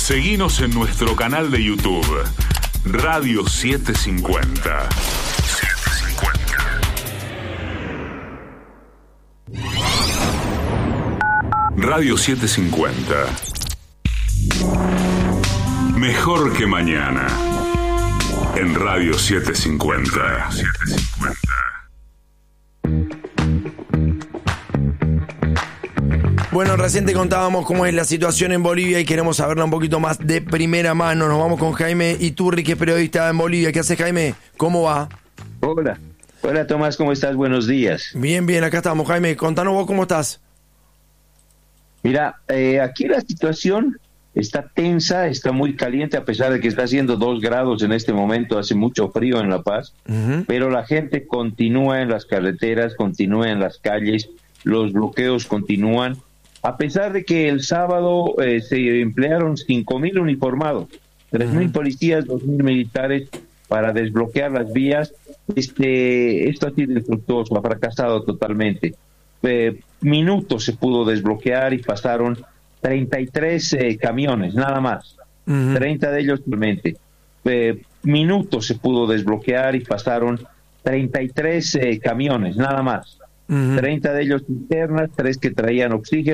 Seguinos en nuestro canal de YouTube, Radio 750. Radio 750. Mejor que mañana. En Radio 750. Bueno, recién te contábamos cómo es la situación en Bolivia y queremos saberla un poquito más de primera mano. Nos vamos con Jaime Iturri, que es periodista en Bolivia. ¿Qué haces, Jaime? ¿Cómo va? Hola Tomás, ¿cómo estás? Buenos días. Bien, acá estamos, Jaime. Contanos vos cómo estás. Mira, aquí la situación está tensa, está muy caliente, a pesar de que está haciendo 2 grados en este momento, hace mucho frío en La Paz, pero la gente continúa en las carreteras, continúa en las calles, los bloqueos continúan, a pesar de que el sábado se emplearon 5,000 uniformados, 3,000 policías, 2,000 militares para desbloquear las vías. Esto ha sido infructuoso, ha fracasado totalmente. Minutos se pudo desbloquear y pasaron 33 camiones, nada más. 30 de ellos realmente. Minutos se pudo desbloquear y pasaron 33 camiones, nada más. 30 de ellos internas, 3 que traían oxígeno.